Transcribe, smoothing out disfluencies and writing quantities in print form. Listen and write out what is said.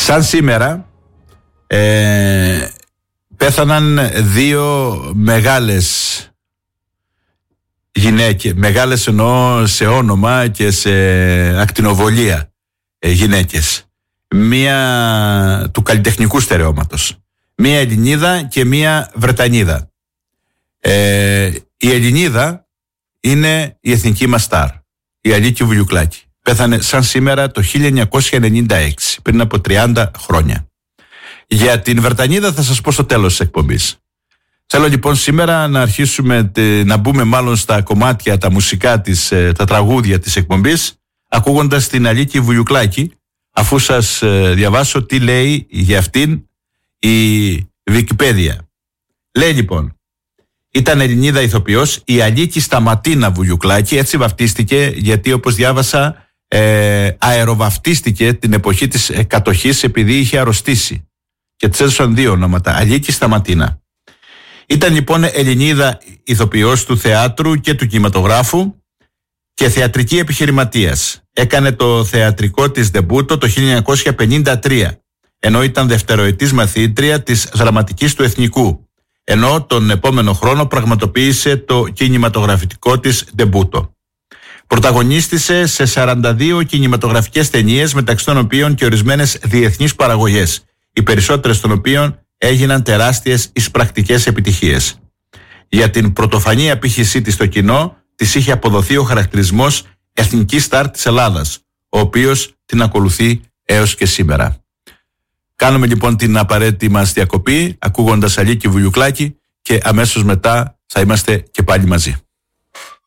Σαν σήμερα πέθαναν δύο μεγάλες γυναίκες, μεγάλες εννοώ σε όνομα και σε ακτινοβολία γυναίκες. Μία του καλλιτεχνικού στερεώματος, μία Ελληνίδα και μία Βρετανίδα. Η Ελληνίδα είναι η εθνική μας στάρ, η Αλίκη Βουγιουκλάκη. Πέθανε σαν σήμερα το 1996, πριν από 30 χρόνια. Για την Βρετανίδα θα σας πω στο τέλος της εκπομπής. Θέλω λοιπόν σήμερα να αρχίσουμε, να μπούμε μάλλον στα κομμάτια, τα μουσικά της, τα τραγούδια της εκπομπής, ακούγοντας την Αλίκη Βουγιουκλάκη, αφού σας διαβάσω τι λέει για αυτήν η Wikipedia. Λέει λοιπόν: ήταν Ελληνίδα ηθοποιός η Αλίκη Σταματίνα Βουγιουκλάκη, έτσι βαφτίστηκε γιατί όπως διάβασα αεροβαφτίστηκε την εποχή της κατοχής επειδή είχε αρρωστήσει και της έδωσαν δύο ονόματα, Αλίκη Σταματίνα. Ήταν λοιπόν Ελληνίδα ηθοποιός του θεάτρου και του κινηματογράφου και θεατρική επιχειρηματίας. Έκανε το θεατρικό της ντεμπούτο το 1953, ενώ ήταν δευτεροετής μαθήτρια της Δραματικής του Εθνικού, ενώ τον επόμενο χρόνο πραγματοποίησε το κινηματογραφικό της ντεμπούτο. Πρωταγωνίστησε σε 42 κινηματογραφικές ταινίες, μεταξύ των οποίων και ορισμένες διεθνείς παραγωγές, οι περισσότερες των οποίων έγιναν τεράστιες εισπρακτικές επιτυχίες. Για την πρωτοφανή απήχησή της στο κοινό της είχε αποδοθεί ο χαρακτηρισμός εθνική στάρ της Ελλάδας, ο οποίος την ακολουθεί έως και σήμερα. Κάνουμε λοιπόν την απαραίτητη μας διακοπή ακούγοντας Αλίκη Βουγιουκλάκη και αμέσως μετά θα είμαστε και πάλι μαζί.